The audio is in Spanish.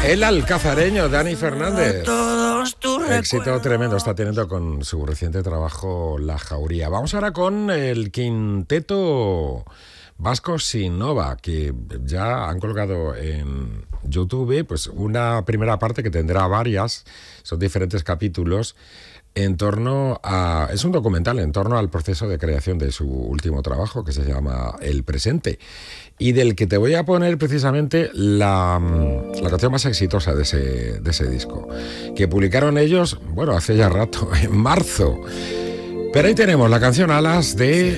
El alcazareño, Dani Fernández. Éxito tremendo está teniendo con su reciente trabajo La Jauría. Vamos ahora con el quinteto vasco Sinova, que ya han colgado en YouTube pues una primera parte que tendrá varias, son diferentes capítulos, en torno a... Es un documental en torno al proceso de creación de su último trabajo, que se llama El Presente, y del que te voy a poner precisamente la canción más exitosa de ese disco, que publicaron ellos, bueno, hace ya rato, en marzo. Pero ahí tenemos la canción Alas de